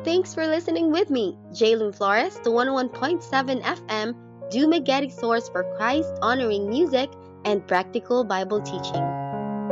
Thanks for listening with me, Jalen Flores, the 101.7 FM Dumaguete source for Christ honoring music and practical Bible teaching.